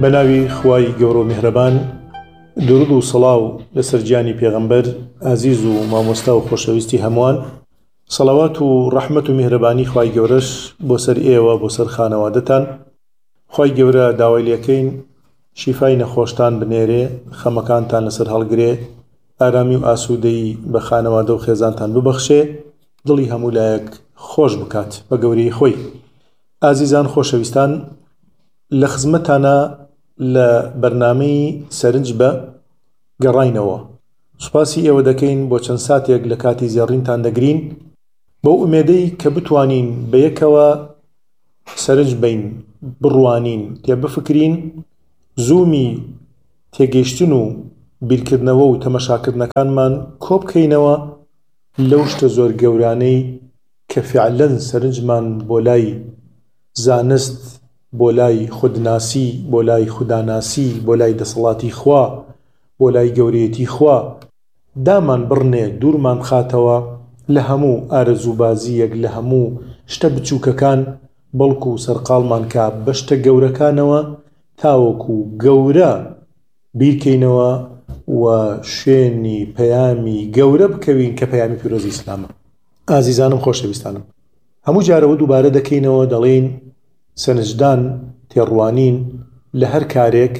بەناوی خوای گەورە و میهرەبان، درود و سەڵاو لەسەر گیانی پێغەمبەر ئازیز و مامۆستا و خۆشەویستی هەمووان. سەڵاوات و ڕەحمەت و میهرەبانی خوای گەورەش بۆ سەر ئێوە، بۆ سەر خانەوادەتان. خوای گەورە داوای لێکەین شیفای نەخۆشتان بنێرێ، خەمەکانتان لەسەر هەڵگرێ، ئارامی و ئاسوودەی بە خانەوادە و خێزانتان ببەخشێ، دڵی هەموو لایەک خۆش بکات بە گەورەی خۆی. ئازیزان خۆشەویستان، لە خزمەتانە لە بەرنامەی سەرنج بە گەڕاینەوە. سوپاسی ئێوە دەکەین بۆ چەند ساتێک لە کاتی زێڕینتان دەگرین، بۆ ئومێدەی کە بتوانین بە یەکەوە سەرنج بین، بڕوانین، تێبفکرین، زوومی تێگەیشتن و بیرکردنەوە و تەمەشاکردنەکانمان کۆبکەینەوە لەو شتە زۆر گەورانەی کە فیعلەن سەرنجمان بۆ لای زانست، بۆ لای خودناسی، بۆ لای خوداناسی، بۆ لای دەسەڵاتی خوا، بۆ لای گەورەیەتی خوا دامان بڕنێ، دوورمان بخاتەوە لە هەموو ئارەزوبازیەک، لە هەموو شتە بچووکەکان، بەڵکو سەرقاڵمان کا بە شتە گەورەکانەوە تاوەکو گەورە بیرکەینەوە و شوێنی پەیامی گەورە بکەوین کە پەیامی پیرۆزی ئیسلامە. ئازیزانم خۆشەویستانم، هەموو جارەوە دووبارە دەکەینەوە، دەڵێن سەرنجدان تێڕوانین لە هەر کارێک.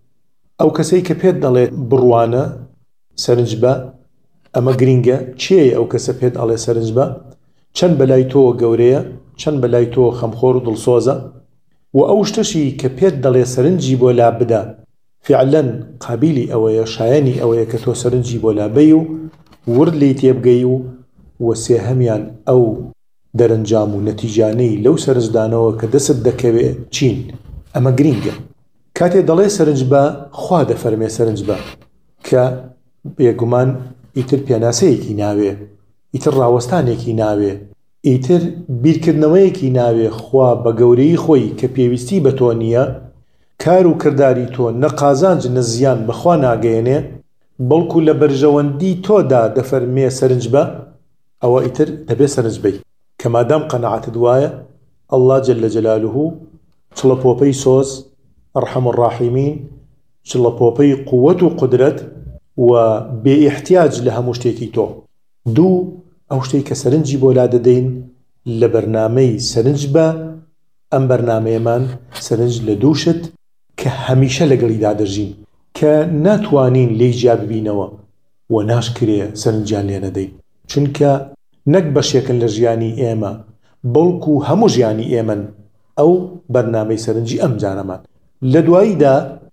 ئەو کەسەی کە پێت دەڵێت بڕوانە سەرنج بە، ئەمە گرینگە. چێە ئەو کەسە پێت ئەڵێ سەرنج بە؟ چەند بەلای تۆ گەورەیە، چەند بەلای تۆ خەمخۆر و دڵسۆزە. و ئەو شتەشی کە پێت دەڵێ سەرنجی بۆ لا بدە فعلەن قابیلی ئەوەیە، شایانی ئەوەیە کە تۆ سەرنجی بۆ لا بەی و ورد لی تێبگەی و وەسێهەمیان ئەو دەرەنجام و نەتیجانەی لەو سەرنجدانەوە کە دەست دەکەوێ چین. ئەمە گرینگە. کاتێ دەڵێ سەرنج بە، خوا دەفەرمێ سەرنج بە، کە بێگومان ئیتر پێناسەیەکی ناوێ، ئیتر ڕاوەستانێکی ناوێ، ئیتر بیرکردنەوەیەکی ناوێ. خوا بە گەورەی خۆی کە پێویستی بە تۆ نییە، کار و کردداری تۆ نەقازانج نەزیان بەخوا ناگەیەنێ، بەڵکو لە بەرژەوەندی تۆدا دەفەرمێ سەرنج بە، ئەوە ئیتر دەبێ سەرنج بەی. کە مادام قەناعەتت وایە، ئەڵڵا جەلە جەلالوهو چڵەپۆپەی سۆز، ئەرحەم الراحیمین، چڵەپۆپەی قووەت و قودرەت و بێ ئیحتیاج لە هەموو شتێکی تۆ. دوو، ئەو شتێک کە سەرنجی بۆ لا دەدەین لە بەرنامەی سەرنج بە، ئەم بەرنامەیەمان سەرنج لە دووشت کە هەمیشە لەگەڵیدا دەژین، کە ناتوانین لێی جیا ببینەوە و ناشکرێ سەرنجیان لێ نەدەین، چونکە نەک بەشێکن لە ژیانی ئێمە، بەڵکو هەموو ژیانی ئێمەن ئەو بەرنامەی سەرنجی ئەم جارەمان. لە دواییدا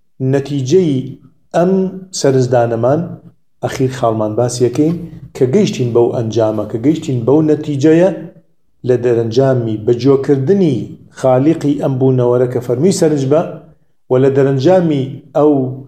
نەتیجەی ئەم سەرنجدانەمان ئەخیر خاڵمان باسیەکەین کە گەیشتین بەو ئەنجامە، کە گەیشتین بەو نەتیجەیە لە دەرەنجامی بەجۆکردنی خالیقی ئەم بوونەوەرە کە فەرمی سەرنج بە، و لە دەرەنجامی ئەو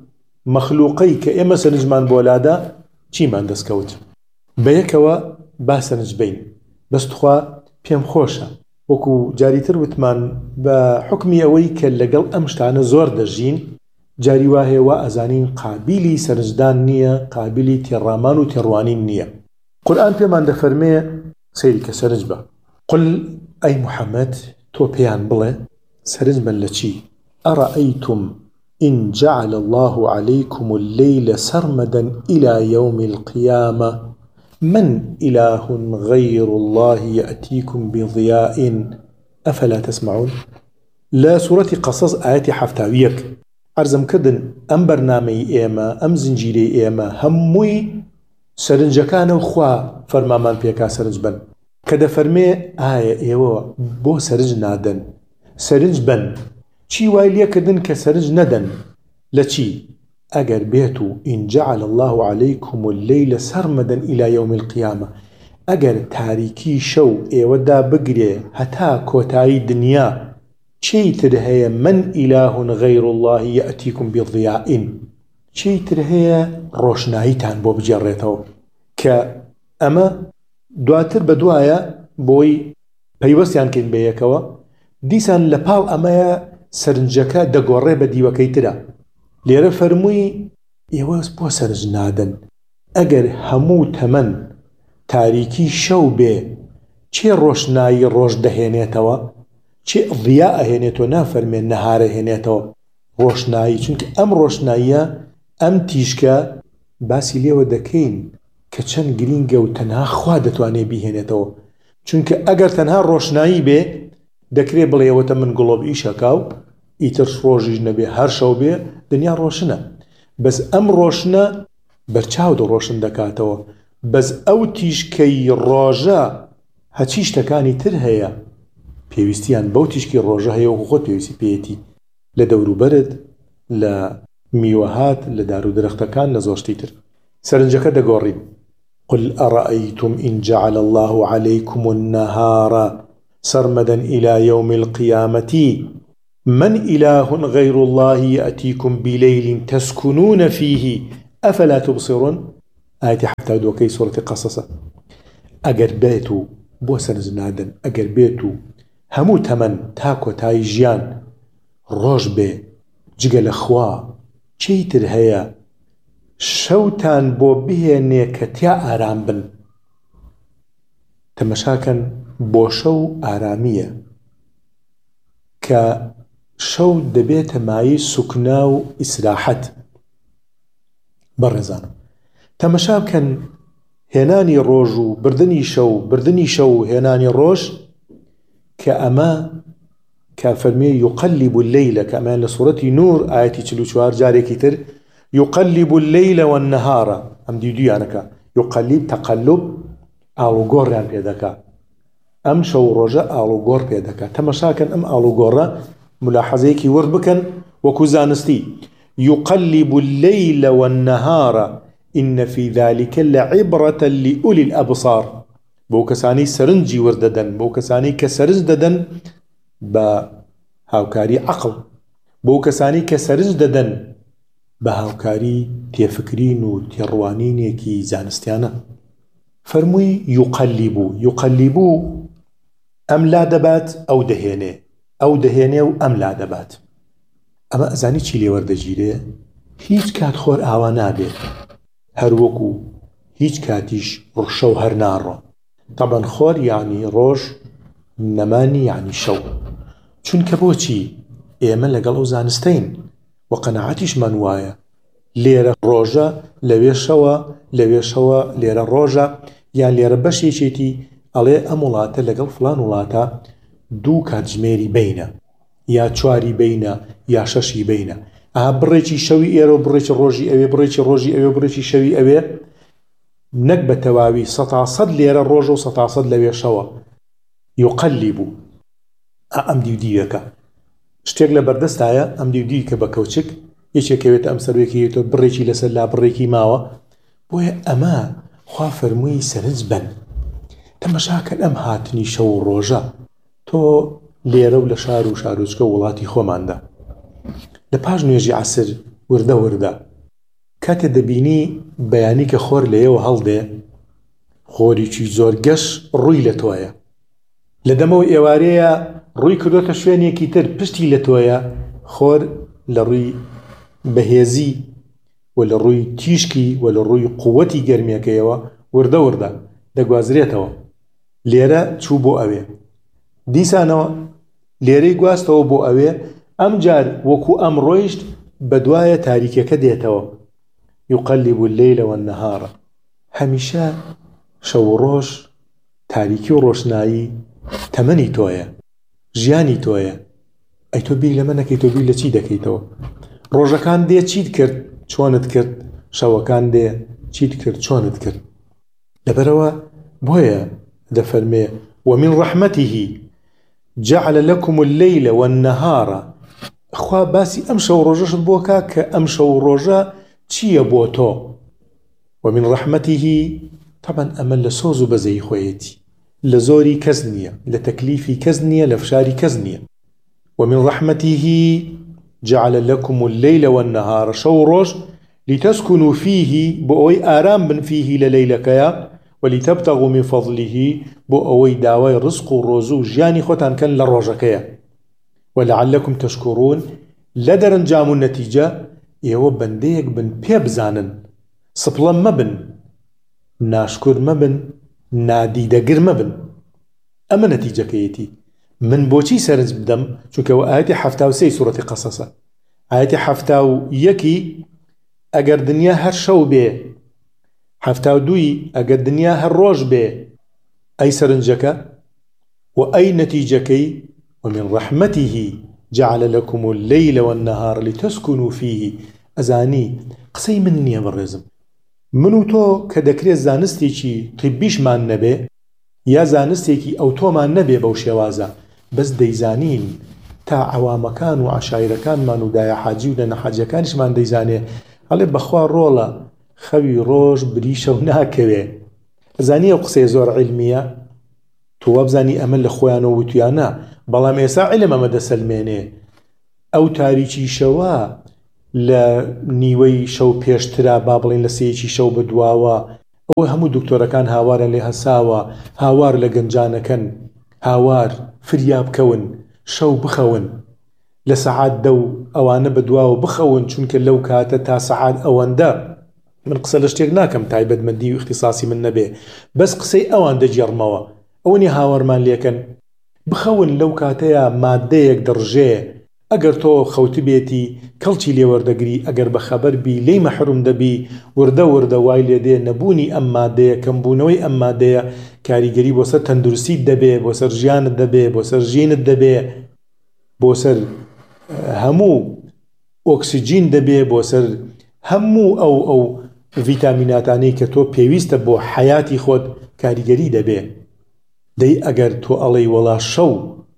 مەخلوقەی کە ئێمە سەرنجمان بۆ لادا چیمان دەستکەوت. بە یەکەوە با سەرنج بین. بەستخوا پێم خۆشە، وەکو جاریتر وتمان، بە حکمی ئەوەی کە لەگەڵ ئەم شتانە زۆر دەژین، جاری وایە وا ئەزانین قابیلی سەرنجدان نییە، قابیلی تێڕامان و تێڕوانین نییە. قورئان پێمان دەفەرمێ سەیری کە سەرنج بە. قل ئەی موحەممەد، تۆ پێیان بڵێ سەرنج بن لە چی؟ ئەڕەئەیتم إن جعل الله عليكم الليل سرمدا إلى يوم القيامة من إله غير الله يأتيكم بضياء أفلا تسمعون. لا سورة قصص آيات حفتاويك عرزم كردن أم برنامي إيما، أم زنجيري إيما، هموي سرنجكان وخوا فرمامان بيكا سرنج بن. كده فرمي آية إيوه بو سرنج نادن، سرنج بن چی وای لێ کردن کە سەرنج نەدەن لە چی؟ ئەگەر بێت و إن جعل الله عليكم الليل سرمدا إلى يوم القيامة، ئەگەر تاریکی شەو ئێوەدا بگرێ هەتا کۆتایی دنیا، چیتر هەیە من إله غير الله يأتيكم بضياء، چیتر هەیە ڕۆشناییتان بۆ بجێڕێتەوە. کە ئەمە دواتر بەدوایە بۆی پەیوەستیان کەین بە یەکەوە، دیسان لە پاڵ ئەمەیە سەرنجەکە دەگۆڕێ بە دیوەکەی ترە. لێرە فەرمووی ئێوە بۆ سەرنج نادەن، ئەگەر هەموو تەمەن تاریکی شەو بێ، چێ ڕۆشنایی ڕۆژ دەهێنێتەوە؟ چێ ضیا ئەهێنێتەوە؟ نافەرمێن نەهارە هێنێتەوە. ڕۆشنایی، چونکە ئەم ڕۆشناییە ئەم تیشکە باسی لێوە دەکەین کە چەند گرینگە و تەنها خوا دەتوانێت بیهێنێتەوە. چونکە ئەگەر تەنها ڕۆشنایی بێ دەکرێت بڵێوەتە من گڵۆب ئیشەکاو ئیتر ڕۆژیش نەبێ هەر شەو بێ دنیا ڕۆشنە. بەس ئەم ڕۆشنە بەرچاو ڕۆشن دەکاتەوە. بەس ئەو تیشکەی ڕۆژە هەچی شتەکانی تر هەیە پێویستیان بەو تیشکی ڕۆژە هەیە و خۆت پێویستی پێیەتی لە دەوروبەرت، لە میوەهات، لە دار و درەختەکان، لە زۆشتی تر. سەرنجەکە دەگۆڕین. قل أرأيتم إن جعل الله عليكم النهار سرمدا إلى يوم القيامة من إله غير الله يأتيكم بليل تسكنون فيه أفلا تبصرون. آية حتى دوكي سورة قصص. أجر بيتو بوسن زنادن أجر بيتو همو تمن تاكو تاي جيان روج بي جگل خوا چیتر هيا شەوتان بۆ بهێنێ کە تیا ئارام بن. تەمەشاکەن بۆ شەو ئارامیە کە شەو دەبێتە مایی سوکنا و ئیسراحەت. بەڕێزانم تەمەشا بکەن هێنانی ڕۆژ و بردنی شەو، بردنی شەو و هێنانی ڕۆژ کە ئەمە کە فەرمێ يقلب الليل کە ئەمان لە سوورەتی نور ئاەتی 44 جارێکی تر يقلب الليل والنهار ئەم دیدویانەکە يقلب تەقەلب ئاڵوگۆڕیان پێدەکا. ئەم شەو ڕۆژە ئاڵوگۆڕ پێدەکا. تەمەشاکەن ئەم ئاڵوگۆڕە ملاحەزەیەکی وەرد بکەن وەکو زانستی. يقلب الليل والنهار إن في ذلك لعبرة لأولي الأبصار. بۆ کەسانی سەرنجی وەردەدەن، بۆ کەسانی کە سەرنج دەدەن بە هاوکاری عەقڵ، بۆ کەسانی کە سەرنج دەدەن بە هاوکاری تێفکرین و تێڕوانینێکی زانستیانە. فەرمووی یوقەلیبو ئەم لا دەبات ئەو دەهێنێ، ئەو دەهێنێ و ئەم لا دەبات. ئەمە ئەزانی چی لێ وەردەگیرێ؟ هیچ کات خۆر ئاوا نابێت، هەروەکو هیچ کاتیش ڕشە و هەر ناڕۆ. طبعا خۆر یعنی ڕۆژ، نەمانی یعنی شەو. چونکە بۆچی ئێمە لەگەڵ ئەو زانستەین و قەنەعەتیشمان وایە لێرە ڕۆژە لەوێ شەوە، لەوێ شەوە لێرە ڕۆژە، یان لێرە بەشێکێتی ئەڵێ ئەم وڵاتە لەگەڵ فلان وڵاتە 2 کاتژمێری بینە، یا 4 بینە، یا 6 بینە. بڕێکی شەوی ئێرە و بڕێکی ڕۆژی ئەوێ، بڕێکی ڕۆژی ئەوێ، بڕێکی شەوی ئەوێ، نەک بە تەواوی 100% لێرە ڕۆژە و 100% لەوێ شەوە. یوقەلیبو ئەم دیودیەکە شتێک لە بەردەستایە، ئەم دیودی کە بە کەوچک یەکێکەوێت ئەم سەرۆکیێتەوە بڕێکی لەسەر لا بڕێکی ماوە. بۆیە ئەمە خوا فەرمووی سەرنج بن. تەمەشاکەن ئەم هاتنی شەو و ڕۆژە تۆ لێرە و لە شار و شارۆچکە وڵاتی خۆماندا لە پاش نوێژی عەسر وردە وردە کاتێ دەبینی بەیانی کە خۆر لێیەوە هەڵدێ، خۆریکی زۆر گەش ڕووی لە تۆیە، لە دەمەوە ئێوارەیە ڕووی کردۆتە شوێنێکی تر پشتی لە تۆیە، خۆر لە ڕووی بەهێزی و لە ڕووی تیشکی و لە ڕووی قووەتی گەرمیەکەیەوە وردە وردە دەگوازرێتەوە. لێرە چوو بۆ ئەوێ، دیسانەوە لێرەی گواستەوە بۆ ئەوێ، ئەم جار وەکو ئەم ڕۆیشت بە دوایە تاریکەکە دێتەوە. يقلب الليل والنهار. هەمیشە شەو و ڕۆژ، تاریکی و ڕۆشنایی تەمەنی تۆیە، ژیانی تۆیە. ئەی تۆ بیر لەمە نەکەی، تۆ بیر لە چی دەکەیتەوە؟ ڕۆژەکان دێ چیت کرد، چۆنت کرد، شەوەکان دێ چیت کرد، چۆنت کرد. لەبەرەوە بۆیە دەفەرمێ ومن رحمته جعل لكم الليل والنهار. خوا باسی ئەم شەو ڕۆژەشت بۆکە کە ئەم شەو ڕۆژە چییە بۆ تۆ. ومن رحمته طبعا ئەمە لە سۆز و بەزەی خۆیەتی، لە زۆری کەس نییە، لە تەکلیفی کەس نییە، لە فشاری کەس نییە. ومن رحمته جعل لكم الليل والنهار شەو ڕۆژ لتسكنوا فيه بۆ ئەوەی ئارام بن فيه لە لەیلەکەیە ولتبتغوا من فضله بۆ ئەوەی داوای ڕزق و ڕۆز و ژیانی خۆتان کەن لە ڕۆژەکەیە. ولعلكم تشكرون لە دەرەنجام و نەتیجە ئێوە بەندەیەک بن پێ بزانن، سپڵەم مەبن، ناشکر مەبن، نادیدەگر مەبن. ئەمە نەتیجەکەیەتی. من بۆچی سەرنج بدەم؟ چونکەوە ئاەتی 73 سوورەتی قەسەسە. ئاەتی حەفتا و یەکی ئەگەر دنیا هەر شەو بێ، حەفتا و دووی ئەگەر دنیا هەر ڕۆژ بێ، ئەی سەرنجەکە و ئەی نەتیجەکەی ومن رحمته جعل لكم الليل والنهار لتسكنوا فيه. ئەزانی قسەی من نییە بەڕێزم، من و تۆ کە دەکرێت زانستێکی طبیشمان نەبێ یا زانستێکی ئەوتۆمان نەبێ بەو شێوازە، بەس دەیزانین تا عەوامەکان و عەشایرەکانمان و دایە حاجی و نەنە حاجیەکانیشمان دەیزانێ ئەڵێ بەخوا ڕۆڵە خەوی ڕۆژ بری شەو ناکەوێ. ئەزانی ئەو قسەی زۆر عیلمیە، تۆ وابزانی ئەمە لە خۆیانەوە وتویانە، بەڵام ئێستا عیلم ئەمە دەسەلمێنێ. ئەو تاریکی شەوە لە نیوەی شەو پێشترا، با بڵێن لە سێیەکی شەو بەدواوە، ئەوە هەموو دکتۆرەکان هاوارن لێ هەساوە، هاوار لە گەنجانەکەن، هاوار فریا بکەون شەو بخەون لە سەعات 10 ئەوانە بەدواوە بخەون، چونکە لەو کاتە تا سەعات ئەوەندە من قسە لە شتێک ناکەم تایبەتمەندی و اختصاصی من نەبێ، بەس قسەی ئەوان دەجێڕمەوە، ئەوەنی هاوارمان لێکەن بخەون لەو کاتەیە مادەیەک دڕژێ، ئەگەر تۆ خەوت بێتی کەڵکی لێوەردەگری، ئەگەر بەخەبەر بی لی مەحروم دەبی، وردە وردە وای لێدێ نەبوونی ئەم مادەیە، کەمبوونەوەی ئەم مادەیە کاریگەری بۆ سەر تەندروستیت دەبێ، بۆ سەر ژیانت دەبێ، بۆ سەر ژینت دەبێ، بۆ سەر هەموو ئۆکسیجین دەبێ، بۆ سەر هەموو ئەو ڤیتامیناتانەی کە تۆ پێویستە بۆ حەیاتی خۆت کاریگەری دەبێ. دەی ئەگەر تۆ ئەڵێی وەڵا شەو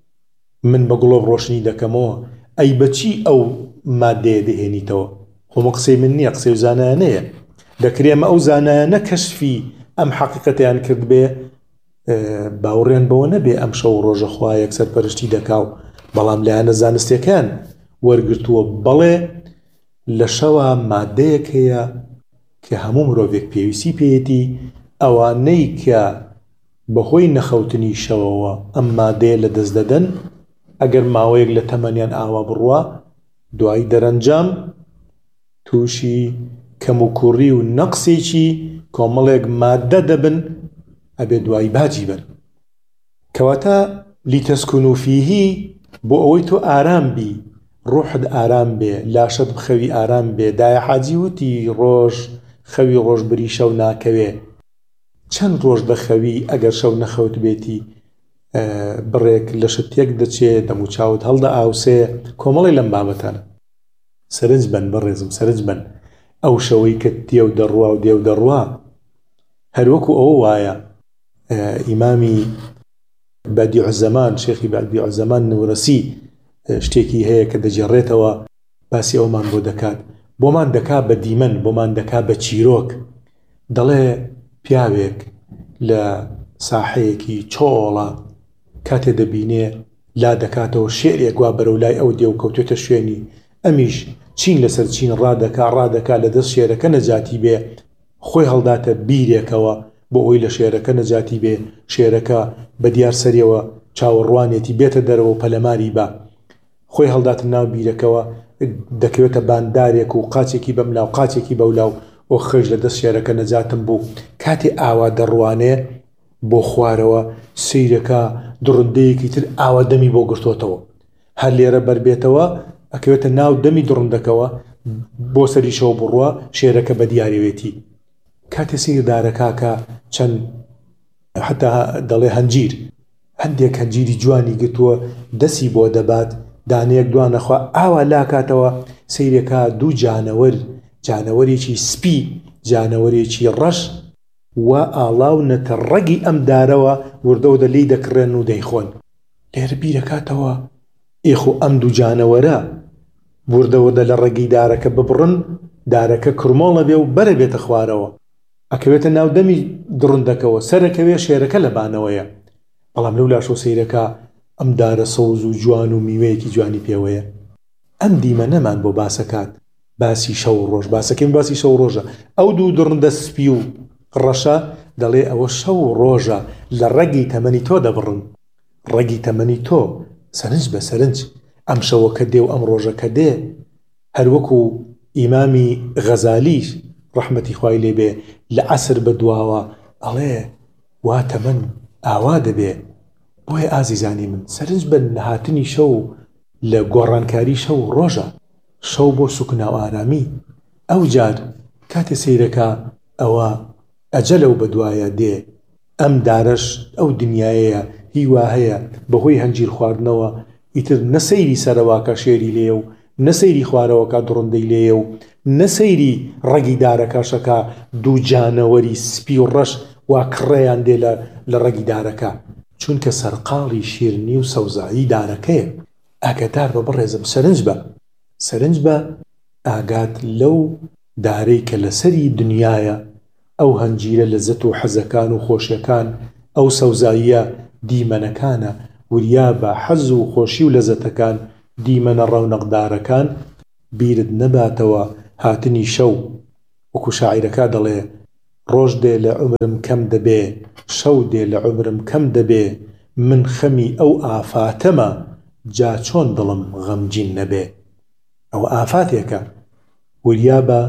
من بە گڵۆب ڕۆشنی دەکەمەوە، ئەی بەچی ئەو مادەیە دەهێنیتەوە؟ خۆمە قسەی من نییە، قسەی و زانایانەیە. دەکرێمە ئەو زانایانە کەشفی ئەم حەقیقەتیان کرد بێ، باوەڕێن بەوە نەبێ ئەم شەو ڕۆژە خوا یەکسەر پەرشتی دەکاو، بەڵام لایەنە زانستیەکان وەرگرتووە بەڵێ لە شەوە مادەیەک هەیە کە هەموو مرۆڤێک پێویستی پێیەتی، ئەوانەی کە بەهۆی نەخەوتنی شەوەوە ئەم مادەیە لە دەست دەدەن، ئەگەر ماوەیەک لە تەمەنیان ئاوا بڕوە، دوای دەرەنجام تووشی کەم و کوڕی و نەقسێکی کۆمەڵێک مادە دەبن، ئەبێ دوای باجی بن. کەواتە لیتەسکونوا فیه بۆ ئەوەی تۆ ئارام بی، ڕوحت ئارام بێ، لاشت بخەوی ئارام بێ. دایە حاجی وتی ڕۆژ خەوی ڕۆژ بری شەو ناکەوێ. چەند ڕۆژ دەخەوی ئەگەر شەو نەخەوت بێتی، بڕێک لە شتێک دەچێت، دەموچاوت هەڵدە ئاوسێ، کۆمەڵی لەم بابەتانە. سەرنج بن بەڕێزم، سەرنج بن. ئەو شەوەی کە دێو دەڕوا و دێو دەڕوا، هەروەکو ئەوە وایە ئیمامی بەدیع زەمان، شێخی بەدیع زەمان نەورەسی شتێکی هەیە کە دەجێڕێتەوە، باسی ئەومان بۆ دەکات، بۆمان دەکا بە دیمەن، بۆمان دەکا بە چیرۆک. دەڵێ پیاوێک لە ساحەیەکی چۆڵە کاتێ دەبینێ لا دەکاتەوە شێرێک وا بەرەولای ئەو دێ و کەوتێتە شوێنی، ئەمیش چین لەسەر چین ڕادەکا لە دەست شێرەکە نەجاتی بێ، خۆی هەڵداتە بیرێکەوە بۆ ئەوی لە شێرەکە نەجاتی بێ، شێرەکە بە دیار سەریەوە چاوەڕوانێتی بێتە دەرەوە و پەلەماری بە، خۆی هەڵداتە ناو بیرەکەوە، دەکەوێتە باندارێک و قاچێکی بەملاو قاچێکی بەولاو، ئۆ خەش لە دەست شێرەکە نەجاتم بوو. کاتێ ئاوا دەڕوانێ بۆ خوارەوە، سەیرەکە دڕندەیەکی تر ئاوا دەمی بۆ گرتۆتەوە، هەر لێرە بەربێتەوە ئەکەوێتە ناو دەمی دڕندەکەوە، بۆ سەری شەو بڕوە شێرەکە بە دیارەوێتی. کاتێ سیردارەکە چەند حتا دەڵێ هەنجیر، هەندێک هەنجیری جوانی گرتووە دەسی بۆ دەبات، دانەیەک دوانەخوا ئاوا لاکاتەوە، سەیرەکە دوو جانەوەرێکی سپی، جانەوەرێکی ڕەش و ئاڵاو نەتە ڕەگی ئەم دارەوە وردە لی دەکڕێن و دەیخۆن. لێرە بیرەکاتەوە ئێخۆ ئەم دوو جانەوەرە وردە لە ڕێگەی دارەکە ببڕن، دارەکە کرمۆڵە بێ و بەرە بێتە خوارەوە، ئەکەوێتە ناو دەمی دڕندەکەوە، سەرەکەوێ شێرەکە لە بانەوەیە. بەڵام لەو لاشۆ سەیرەکە ئەم دارە سەوز و جوان و میوەیەکی جوانی پێوەیە. ئەم دیمە نەمان بۆ باسەکات، باسی شەو ڕۆژ، باسەکەم باسی شەو ڕۆژە. ئەو دوو دڕندە سپی و ڕەشە دەڵێ ئەوە شەو ڕۆژە لە ڕەگی تەمەنی تۆ دەبڕن، ڕەگی تەمەنی تۆ سەرنج بە سەرنج ئەم شەوە کە دێ و ئەم ڕۆژە کە دێ. هەروەکو ئیمامی غەزالیش ڕەحمەتی خوای لێبێ لە عەسر بەدواوە ئەڵێ وا تەمەن ئاوا دەبێ. بۆیە ئازیزانی من سەرنج بن لە هاتنی شەو، لە گۆڕانکاری شەو ڕۆژە. شەو بۆ سوکنا و ئارامی. ئەو جار کاتێ سەیرەکە ئەوە ئەجەلە و بەدوایە دێ، ئەم دارەش ئەو دنیایەیە هیوا هەیە بەهۆی هەنجیر خواردنەوە ئیتر نەسەیری سەرەواکە شێری لێ و نەسەیری خوارەوەکە دڕندەی لێیە و نەسەیری ڕەگی دارەکەشەکە دوو جانەوەری سپی و ڕەش وا کڕەیان دێ لە ڕەگی دارەکە، چونکە سەرقاڵی شیرنی و سەوزایی دارەکەیە. ئاگادار بە بڕێزم، سەرنج بە ئاگات لەو دارەی کە لەسەری دنیایە، ئەو هەنجیرە لەزەت و حەزەکان و خۆشیەکان، ئەو سەوزاییە دیمەنەکانە، وریا بە حەز و خۆشی و لەزەتەکان دیمەنە ڕەونەقدارەکان بیرت نەباتەوە هاتنی شەو. وەکو شاعیرەکە دەڵێ ڕۆژ دێ لە عومرم کەم دەبێ، شەو دێ لە عومرم کەم دەبێ، من خەمی ئەو ئافاتەمە جا چۆن دڵم غەمگین نەبێ. ئەو ئافاتێکە وریا بە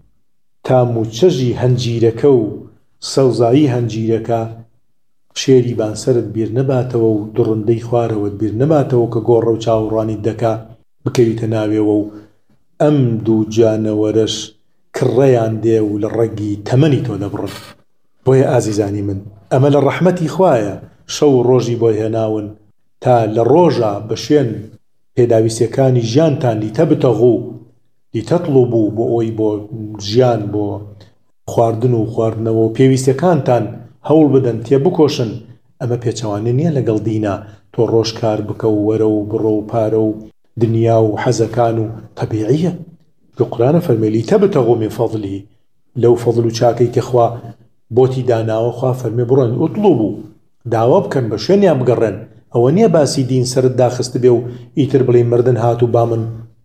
تام و چەژی هەنجیرەکە و سەوزایی هەنجیرەکە شێری بانسەرت بیر نەباتەوە و دڕندەی خوارەوەت بیر نەباتەوە کە گۆڕە و چاوەڕوانی دەکا بکەویتە ناوێەوە و ئەم دوو جانەوەرەش کڕەیان دێ و لە ڕەگی تەمەنی تۆ دەبڕن. بۆیە ئازیزانی من، ئەمە لە ڕەحمەتی خوایە شەو و ڕۆژی بۆی هێناون تا لە ڕۆژە بە شوێن پێداویستەکانی ژیانتان لیتە بتەغوو لیتەطلبوو بۆ ئەوی بۆ ژیان بۆ خواردن و خواردنەوە و پێویستەکانتان هەوڵ بدەن تێ بکۆشن. ئەمە پێچەوانە نییە لەگەڵ دینە تۆ ڕۆژکار بکە و وەرە و بڕۆ و پارە و دنیا و حەزەکان و تەبیعیە. لە قورئانە فەرمێ لیتەبتەغوا من فەضله، لەو فەضل و چاکەی کە خوا بۆتی داناوە خوا فەرمێ بڕۆن ئوطلبوا، داوا بکەن بە شوێنیان بگەڕێن. ئەوە نییە باسی دین سەرت داخست بێ و ئیتر بڵێ مردن هات و با من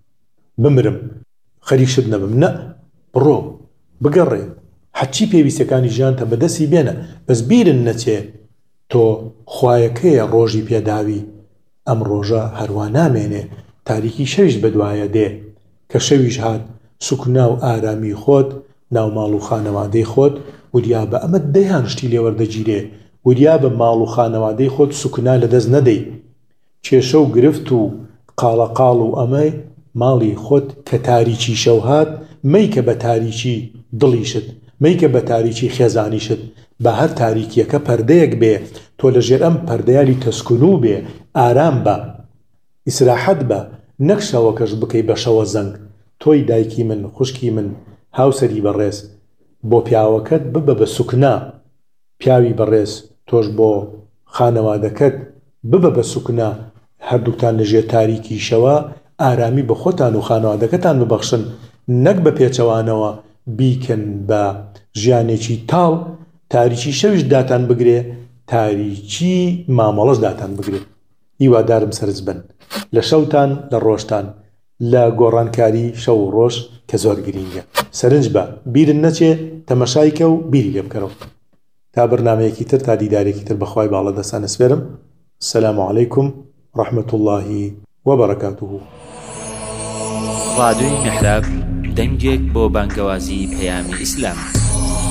بمرم خەریکشت نەبم. نە، بڕۆ بگەڕێ، حەچی پێویستەکانی ژیانتە بەدەستی بێنە، بەس بیرن نەچێ تۆ خوایەکەیە ڕۆژی پێداوی. ئەم ڕۆژە هەروە نامێنێ، تاریکی شەویش بەدوایە دێ کە شەویش هات سوکنا و ئارامی خۆت ناو ماڵ و خانەوادەی خۆت وریا بە ئەمە دەیان شتی لێوەردەگیرێ، وریا بە ماڵ و خانەوادەی خۆت سوکنا لەدەست نەدەی. کێشە و گرفت و قاڵەقاڵ و ئەمەی ماڵی خۆت کە تاریکی شەو هات مەیکە بە تاریکی دڵیشت، مەیکە بە تاریکی خێزانیشت، بە هەر تاریکیەکە پەردەیەک بێ، تۆ لەژێر ئەم پەردەیالی تەسکونوو بێ، ئارام بە، ئیسراحەت بە، نەک شەوەکەش بکەی بە شەوە زەنگ. تۆی دایکی من، خوشکی من، هاوسەری بەڕێز، بۆ پیاوەکەت ببە بە سوکنا، پیاوی بەڕێز تۆش بۆ خانەوادەکەت ببە بە سوکنا، هەردووکتان لەژێر تاریکی شەوە ئارامی بە خۆتان و خانەوادەکەتان ببەخشن، نەک بە پێچەوانەوە بیکەن بە ژیانێکی تاڵ، تاریکی شەویش داتان بگرێ، تاریکی مامەڵەش داتان بگرێ. هیوادارم سەرز بن لە شەوتان لە ڕۆژتان لە گۆڕانکاری شەو و ڕۆژ کە زۆر گرینگە. سەرنج بە بیرن نەچێ، تەمەشایکە و بیری لێ بکەرەوە. تا بەرنامەیەکی تر، تا دیدارێکی تر، بەخوای باڵە دەستان ئەسپێرم. السلام عەلەیکم ورحمة الله وبركاته. رادیۆی میحراب دەنگێک بۆ بانگەوازی پەیامی ئیسلام.